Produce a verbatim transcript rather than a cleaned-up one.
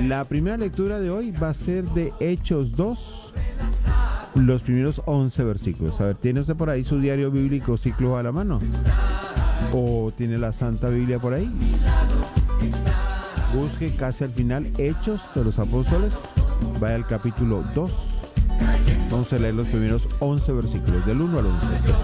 La primera lectura de hoy va a ser de Hechos dos, los primeros once versículos. A ver, ¿tiene usted por ahí su diario bíblico Ciclo a la mano? ¿O tiene la Santa Biblia por ahí? Busque casi al final Hechos de los Apóstoles. Vaya al capítulo dos. Vamos a leer los primeros once versículos, del uno al once.